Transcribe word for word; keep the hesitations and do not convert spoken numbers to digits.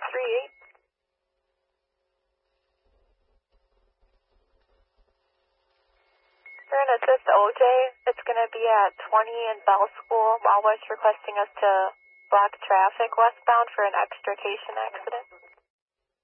three eight. We're going to assist O J. It's going to be at twenty in Bell School. Wildwood's requesting us to block traffic westbound for an extrication accident.